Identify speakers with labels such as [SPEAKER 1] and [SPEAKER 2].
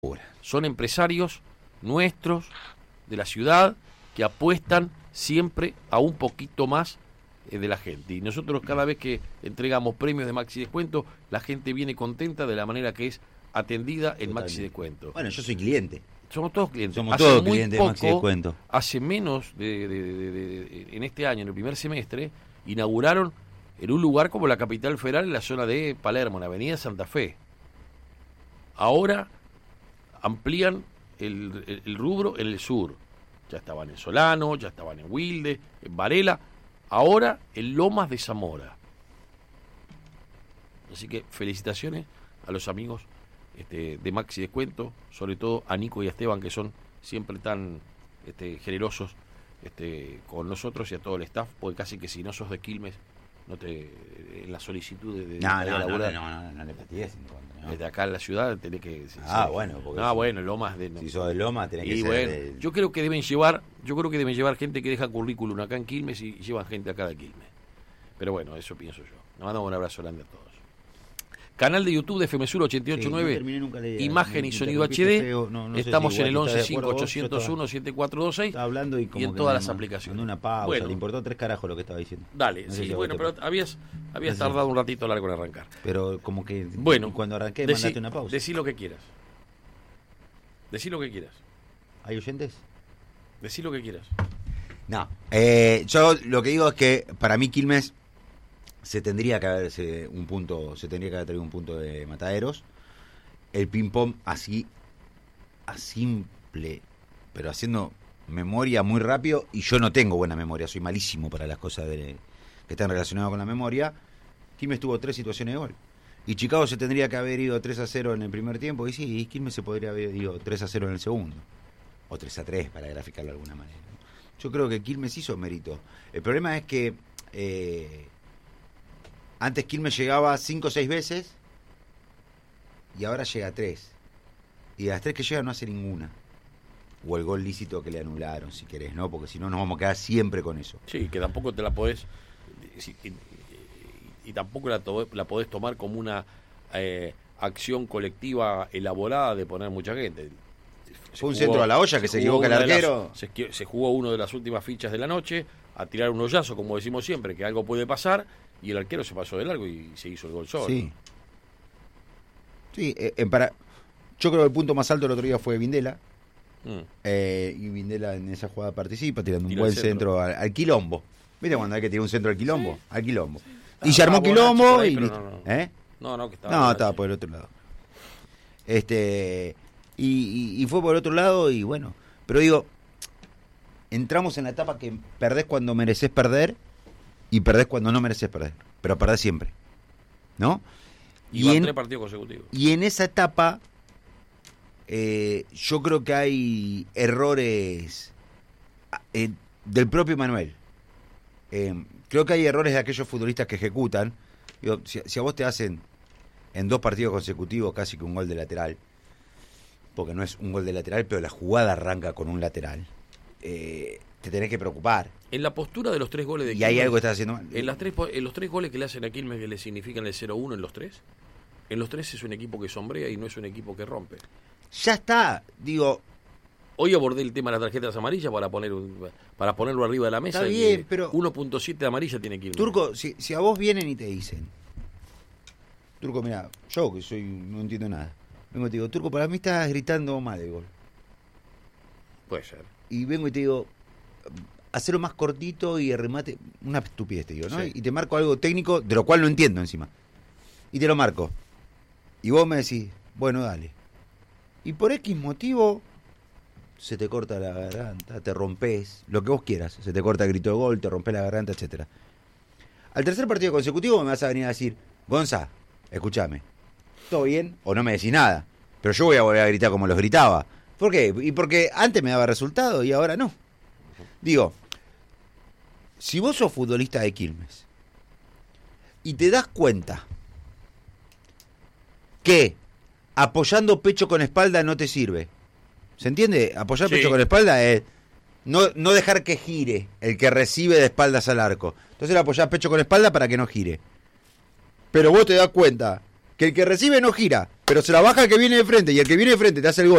[SPEAKER 1] Son empresarios nuestros, de la ciudad, que apuestan siempre a un poquito más de la gente. Y nosotros cada vez que entregamos premios de Maxi Descuento, la gente viene contenta de la manera que es atendida en Maxi Descuento.
[SPEAKER 2] Bueno, yo soy cliente.
[SPEAKER 1] Somos todos clientes.
[SPEAKER 2] Somos todos clientes de Maxi Descuento.
[SPEAKER 1] Hace menos en este año, en el primer semestre, inauguraron en un lugar como la Capital Federal, en la zona de Palermo, en la avenida Santa Fe. Ahora amplían el rubro en el sur. Ya estaban en Solano, ya estaban en Wilde, en Varela, ahora en Lomas de Zamora. Así que felicitaciones a los amigos de Maxi Descuento, sobre todo a Nico y a Esteban, que son siempre tan generosos con nosotros y a todo el staff, porque casi que si no sos de Quilmes, no te en la solicitud de
[SPEAKER 2] no le patees
[SPEAKER 1] desde acá en la ciudad tenés que
[SPEAKER 2] bueno,
[SPEAKER 1] Lomas de
[SPEAKER 2] si sos de Lomas tenés que ser
[SPEAKER 1] bueno, yo creo que deben llevar gente que deja currículum acá en Quilmes y llevan gente acá de Quilmes, pero bueno, eso pienso yo. Nos mandamos un abrazo grande a todos. Canal de YouTube de FM Sur 889, imagen y sonido HD. Estamos en el 1158017426 y en todas las aplicaciones.
[SPEAKER 2] Una pausa, bueno, le importó 3 carajos lo que estaba diciendo.
[SPEAKER 1] Dale, no sé pero habías tardado un ratito largo en arrancar.
[SPEAKER 2] Pero como que cuando arranqué mandaste una pausa.
[SPEAKER 1] Decí lo que quieras.
[SPEAKER 2] ¿Hay oyentes?
[SPEAKER 1] Decí lo que quieras.
[SPEAKER 2] No, yo lo que digo es que para mí Quilmes se tendría que haber traído un punto de Mataderos. El ping-pong así a simple, pero haciendo memoria muy rápido, y yo no tengo buena memoria, soy malísimo para las cosas que están relacionadas con la memoria. Quilmes tuvo 3 situaciones de gol. Y Chicago se tendría que haber ido 3-0 en el primer tiempo, y sí, Quilmes se podría haber ido 3-0 en el segundo. O 3-3, para graficarlo de alguna manera. Yo creo que Quilmes hizo mérito. El problema es que antes Quilmes llegaba 5 o 6 veces y ahora llega a 3. Y de las 3 que llega no hace ninguna. O el gol lícito que le anularon, si querés, ¿no? Porque si no nos vamos a quedar siempre con eso.
[SPEAKER 1] Sí, que tampoco te la podés... Y tampoco la podés tomar como una acción colectiva elaborada de poner mucha gente.
[SPEAKER 2] Fue un centro a la olla que se equivoca el arquero.
[SPEAKER 1] Se jugó uno de las últimas fichas de la noche a tirar un hoyazo, como decimos siempre, que algo puede pasar, y el arquero se pasó de largo y se hizo el gol solo.
[SPEAKER 2] Sí. Sí, yo creo que el punto más alto el otro día fue Vindela. Y Vindela en esa jugada participa, tirando un buen centro al quilombo. ¿Viste cuando hay que tirar un centro al quilombo? Sí. Al quilombo. Sí. Y se armó quilombo ahí, y listo.
[SPEAKER 1] No,
[SPEAKER 2] estaba por el otro lado. Y fue por el otro lado, y bueno. Pero digo, entramos en la etapa que perdés cuando mereces perder y perdés cuando no mereces perder. Pero perdés siempre, ¿no?
[SPEAKER 1] Y van 3 partidos consecutivos.
[SPEAKER 2] Y en esa etapa yo creo que hay errores del propio Manuel. Creo que hay errores de aquellos futbolistas que ejecutan. Digo, si a vos te hacen en 2 partidos consecutivos casi que un gol de lateral, porque no es un gol de lateral, pero la jugada arranca con un lateral, te tenés que preocupar.
[SPEAKER 1] En la postura de los 3 goles de
[SPEAKER 2] Quilmes, y hay algo que estás haciendo mal.
[SPEAKER 1] En los 3 goles que le hacen a Quilmes, que le significan el 0-1 en los 3, en los 3 es un equipo que sombrea y no es un equipo que rompe.
[SPEAKER 2] Ya está, digo.
[SPEAKER 1] Hoy abordé el tema de las tarjetas amarillas para ponerlo arriba de la mesa.
[SPEAKER 2] Está bien, pero
[SPEAKER 1] 1.7 de amarilla tiene Quilmes.
[SPEAKER 2] Turco, si a vos vienen y te dicen, Turco, mira, yo que no entiendo nada, vengo y te digo, Turco, para mí estás gritando mal el gol.
[SPEAKER 1] Puede ser.
[SPEAKER 2] Y vengo y te digo, hacerlo más cortito y el remate, una estupidez te digo, ¿no? Sí. Y te marco algo técnico, de lo cual no entiendo encima. Y te lo marco. Y vos me decís, bueno, dale. Y por X motivo se te corta la garganta, te rompes, lo que vos quieras, se te corta el grito de gol, te rompes la garganta, etcétera. Al tercer partido consecutivo me vas a venir a decir, Gonza, escúchame, ¿todo bien? O no me decís nada, pero yo voy a volver a gritar como los gritaba. ¿Por qué? Y porque antes me daba resultado y ahora no. Digo, si vos sos futbolista de Quilmes y te das cuenta que apoyando pecho con espalda no te sirve, ¿se entiende? Apoyar pecho con espalda es no dejar que gire el que recibe de espaldas al arco. Entonces le apoyás pecho con espalda para que no gire. Pero vos te das cuenta que el que recibe no gira, pero se la baja el que viene de frente, y el que viene de frente te hace el gol.